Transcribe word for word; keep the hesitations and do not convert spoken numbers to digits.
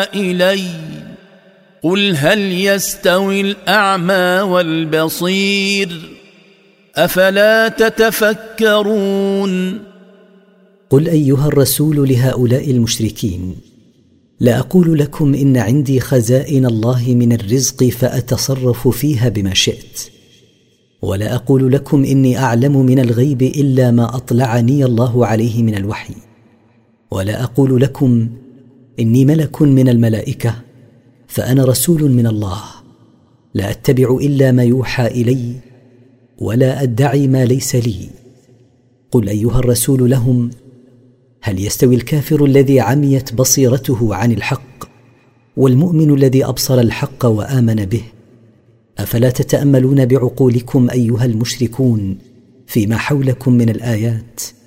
إلي قل هل يستوي الأعمى والبصير أفلا تتفكرون. قل أيها الرسول لهؤلاء المشركين: لا أقول لكم إن عندي خزائن الله من الرزق فأتصرف فيها بما شئت، ولا أقول لكم إني أعلم من الغيب إلا ما أطلعني الله عليه من الوحي، ولا أقول لكم إني ملك من الملائكة، فأنا رسول من الله، لا أتبع إلا ما يوحى إلي ولا أدعي ما ليس لي. قل أيها الرسول لهم: هل يستوي الكافر الذي عميت بصيرته عن الحق والمؤمن الذي أبصر الحق وآمن به؟ أفلا تتأملون بعقولكم أيها المشركون فيما حولكم من الآيات؟